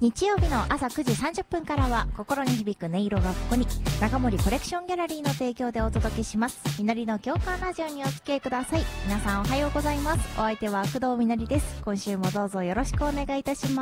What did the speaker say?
日曜日の朝9時30分からは心に響く音色がここに、中森コレクションギャラリーの提供でお届けします。みのりの共感ラジオにお付き合いください。皆さんおはようございます。お相手は工藤みのりです。今週もどうぞよろしくお願いいたします。